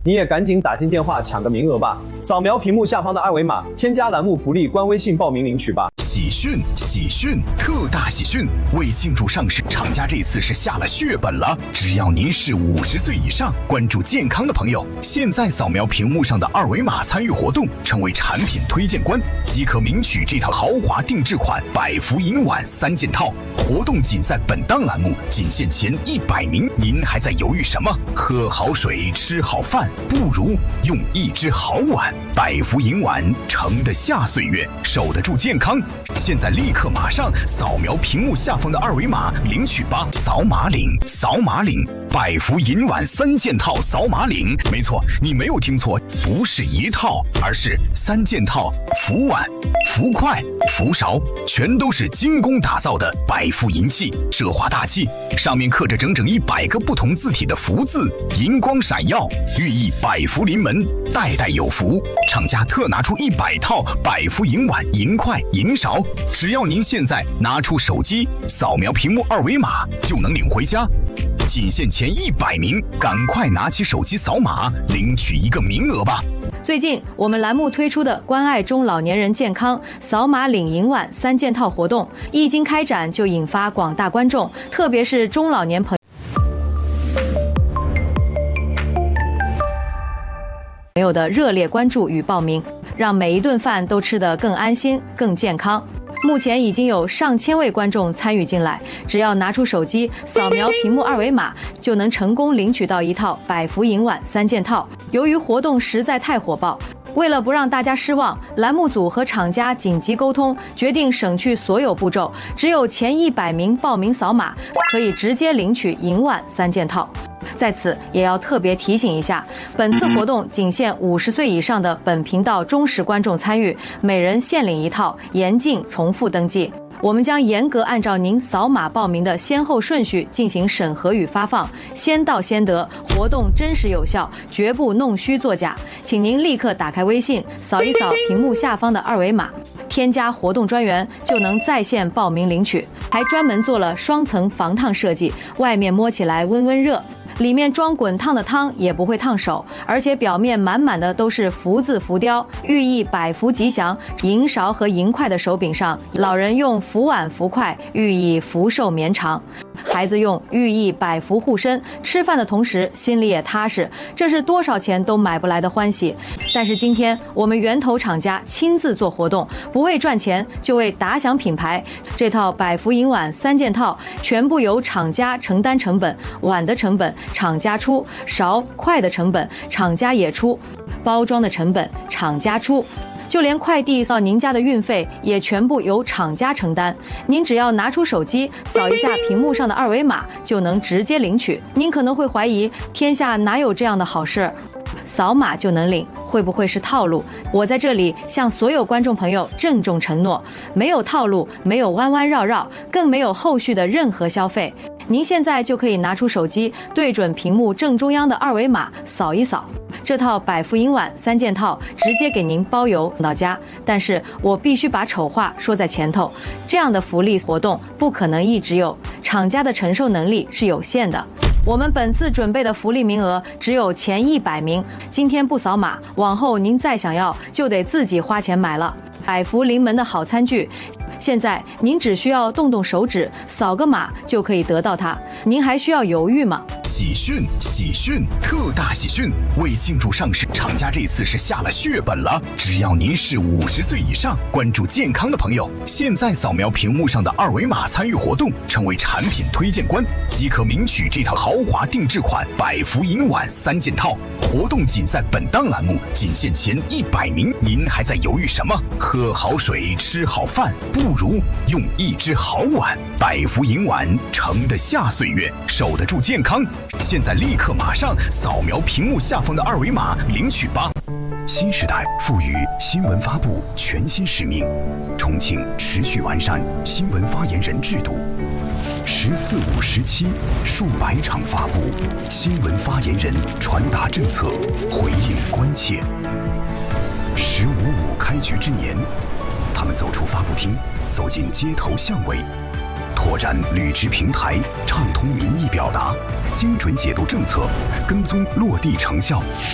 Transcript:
你也赶紧打进电话抢个名额吧！扫描屏幕下方的二维码，添加栏目福利官微信报名领取吧。 喜讯！特大喜讯！为庆祝上市，厂家这次是下了血本了。只要您是50岁以上、关注健康的朋友，现在扫描屏幕上的二维码参与活动，成为产品推荐官，即可领取这套豪华定制款百福银碗3件套。活动仅在本档栏目，仅限前100名。您还在犹豫什么？喝好水，吃好饭，不如用一只好碗。百福银碗盛得下岁月，守得住健康。现在立刻马上扫描屏幕下方的二维码领取吧！扫码领，百福银碗3件套，扫码领。没错，你没有听错，不是一套，而是3件套，福碗、福筷、福勺，全都是精工打造的百福银器，奢华大气，上面刻着整整100个不同字体的福字，银光闪耀，寓意百福临门，代代有福。厂家特拿出100套百福银碗、银筷、银勺，只要您现在拿出手机扫描屏幕二维码，就能领回家。仅限前100名，赶快拿起手机扫码领取一个名额吧。 最近我们栏目推出的关爱中老年人健康扫码领银碗3件套活动一经开展，就引发广大观众，特别是中老年朋友的热烈关注与报名，让每一顿饭都吃得更安心、更健康。目前已经有上千位观众参与进来，只要拿出手机扫描屏幕二维码，就能成功领取到一套百福银碗3件套。由于活动实在太火爆，为了不让大家失望，栏目组和厂家紧急沟通，决定省去所有步骤，只有前100名报名扫码，可以直接领取银碗3件套。在此也要特别提醒一下，本次活动仅限50岁以上的本频道忠实观众参与，每人限领一套，严禁重复登记。我们将严格按照您扫码报名的先后顺序进行审核与发放，先到先得，活动真实有效，绝不弄虚作假。请您立刻打开微信，扫一扫屏幕下方的二维码，添加活动专员，就能在线报名领取。还专门做了双层防烫设计，外面摸起来温温热，里面装滚烫的汤也不会烫手，而且表面满满的都是福字浮雕，寓意百福吉祥。银勺和银筷的手柄上，老人用福碗福筷，寓意福寿绵长；孩子用寓意百福护身，吃饭的同时心里也踏实，这是多少钱都买不来的欢喜。但是今天我们源头厂家亲自做活动，不为赚钱，就为打响品牌。这套百福银碗3件套全部由厂家承担成本，碗的成本厂家出，勺筷的成本厂家也出，包装的成本厂家出，就连快递到您家的运费也全部由厂家承担。您只要拿出手机扫一下屏幕上的二维码，就能直接领取。您可能会怀疑，天下哪有这样的好事？扫码就能领，会不会是套路？我在这里向所有观众朋友郑重承诺，没有套路，没有弯弯绕绕，更没有后续的任何消费。您现在就可以拿出手机，对准屏幕正中央的二维码扫一扫，这套百福银碗3件套直接给您包邮送到家。但是我必须把丑话说在前头，这样的福利活动不可能一直有，厂家的承受能力是有限的。我们本次准备的福利名额只有前100名，今天不扫码，往后您再想要就得自己花钱买了。百福临门的好餐具，现在您只需要动动手指，扫个码就可以得到它，您还需要犹豫吗？ 喜讯！特大喜讯！为庆祝上市，厂家这次是下了血本了。只要您是50岁以上、关注健康的朋友，现在扫描屏幕上的二维码参与活动，成为产品推荐官，即可领取这套豪华定制款百福银碗3件套。活动仅在本档栏目，仅限前100名。您还在犹豫什么？喝好水，吃好饭，不如用一只好碗。百福银碗盛得下岁月，守得住健康。现在立刻马上扫描屏幕下方的二维码领取吧。新时代赋予新闻发布全新使命，重庆持续完善新闻发言人制度。14、5、17数百场发布，新闻发言人传达政策，回应关切。15、5开局之年，他们走出发布厅，走进街头巷尾，拓展履职平台，畅通民意表达，精准解读政策，跟踪落地成效，